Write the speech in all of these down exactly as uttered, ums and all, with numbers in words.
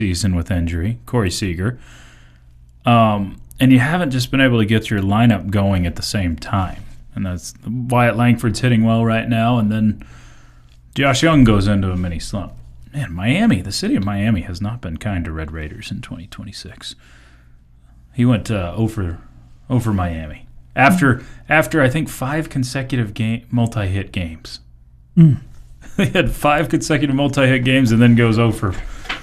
season with injury, Corey Seager. Um, and you haven't just been able to get your lineup going at the same time. And that's Wyatt Langford's hitting well right now, and then Josh Young goes into a mini slump. Man, Miami, the city of Miami has not been kind to Red Raiders in twenty twenty-six. He went uh, over over Miami after after I think five consecutive game multi-hit games. Mm. He had five consecutive multi-hit games and then goes over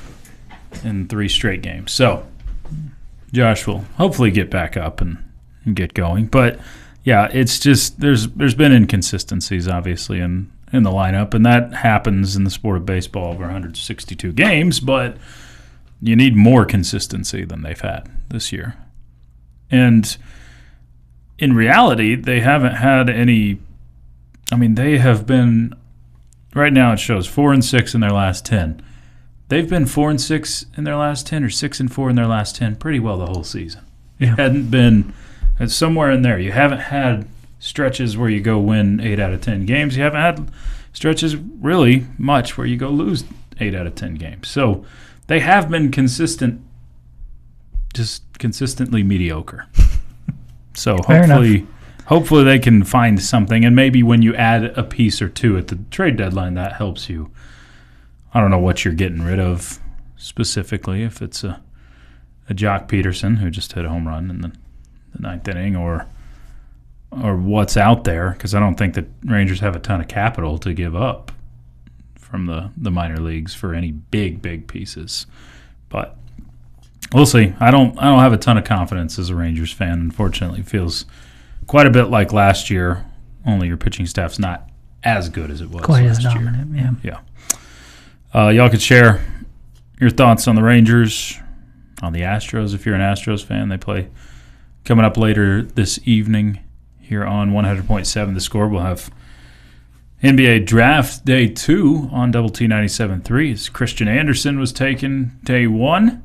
in three straight games. So Josh will hopefully get back up and, and get going. But yeah, it's just there's there's been inconsistencies obviously in, in the lineup, and that happens in the sport of baseball over one hundred sixty-two games, but you need more consistency than they've had this year. And in reality, they haven't had any I mean, they have been right now it shows four and six in their last ten. They've been four and six in their last ten, or six and four in their last ten, pretty well the whole season. Yeah. It hadn't been it's somewhere in there. You haven't had stretches where you go win eight out of ten games. You haven't had stretches really much where you go lose eight out of ten games. So they have been consistent, just consistently mediocre. So Fair hopefully, enough. hopefully they can find something, and maybe when you add a piece or two at the trade deadline, that helps you. I don't know what you're getting rid of specifically, if it's a, a Jock Peterson who just hit a home run in the, the ninth inning, or or what's out there, because I don't think the Rangers have a ton of capital to give up from the, the minor leagues for any big, big pieces. But we'll see. I don't I don't have a ton of confidence as a Rangers fan. Unfortunately, it feels quite a bit like last year, only your pitching staff's not as good as it was Quite last as year. dominant, yeah. Yeah. Uh, y'all could share your thoughts on the Rangers, on the Astros if you're an Astros fan. They play coming up later this evening here on one hundred point seven The Score. We'll have N B A Draft Day two on Double T ninety-seven point three as Christian Anderson was taken day one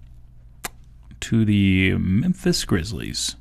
to the Memphis Grizzlies.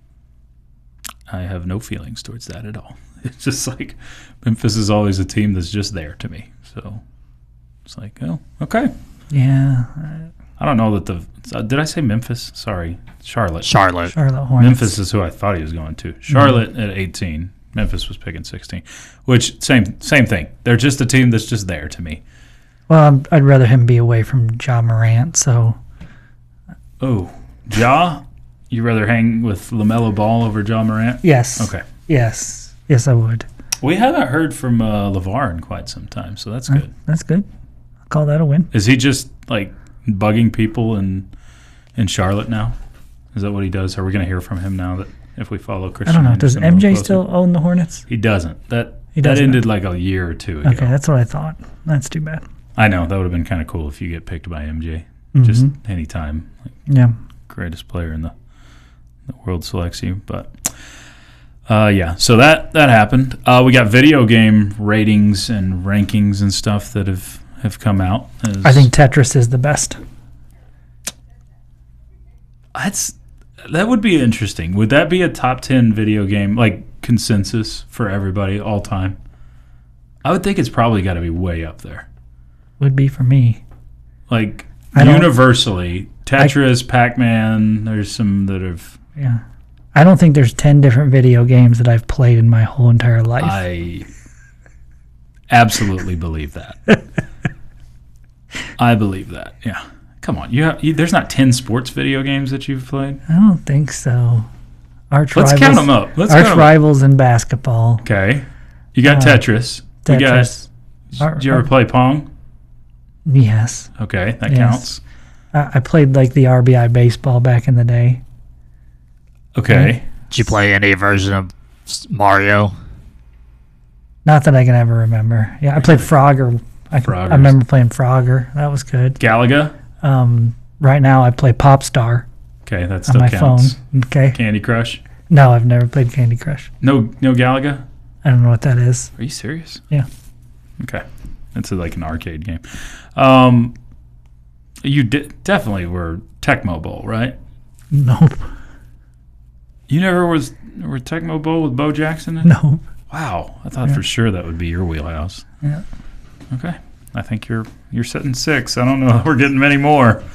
I have no feelings towards that at all. It's just like Memphis is always a team that's just there to me. So it's like, oh, okay. Yeah. I don't know that the uh, – did I say Memphis? Sorry. Charlotte. Charlotte. Charlotte Hornets. Memphis is who I thought he was going to. Charlotte mm-hmm. at eighteen. Memphis was picking sixteen. Which, same same thing. They're just a team that's just there to me. Well, I'm, I'd rather him be away from Ja Morant, so. Oh, Ja? You rather hang with LaMelo Ball over Ja Morant? Yes. Okay. Yes. Yes, I would. We haven't heard from uh, LeVar in quite some time, so that's Uh, good. That's good. I'll call that a win. Is he just, like, bugging people in in Charlotte now? Is that what he does? Are we going to hear from him now that if we follow I Christian don't know. Does Anderson a little M J closer? still own the Hornets? He doesn't. That He that doesn't. ended like a year or two ago. Okay, that's what I thought. That's too bad. I know. That would have been kind of cool if you get picked by M J. Mm-hmm. Just anytime. Like, Yeah. greatest player in the, the world selects you. But, uh, yeah. So that, that happened. Uh, we got video game ratings and rankings and stuff that have, have come out. As, I think Tetris is the best. That's that would be interesting. Would that be a top ten video game, like consensus for everybody all time? I would think it's probably got to be way up there. Would be for me. Like I don't- universally, Tetris, Pac-Man. There's some that have. Yeah. I don't think there's ten different video games that I've played in my whole entire life. I absolutely believe that. I believe that. Yeah. Come on, you, have, you there's not ten sports video games that you've played. I don't think so. Arch Let's rivals, count them up. Let's arch count 'em up. rivals in basketball. Okay, you got Uh, Tetris. We Tetris. got. Ar- Did you ever ar- play Pong? Yes. Okay, that Yes. counts. I, I played like the R B I baseball back in the day. Okay. Did you play any version of s- Mario? Not that I can ever remember. Yeah, I played Frogger. I, can- I Froggers. remember playing Frogger. That was good. Galaga. Um, right now I play Popstar Okay, that on still my counts. phone. Okay. Candy Crush. No, I've never played Candy Crush. No, no Galaga. I don't know what that is. Are you serious? Yeah. Okay, it's a, like an arcade game. Um, you di- definitely were Tecmo Bowl, right? Nope. You never was were Tecmo Bowl with Bo Jackson in it? Nope. Wow, I thought Yeah. for sure that would be your wheelhouse. Yeah. Okay, I think you're you're sitting six. I don't know if we're getting many more.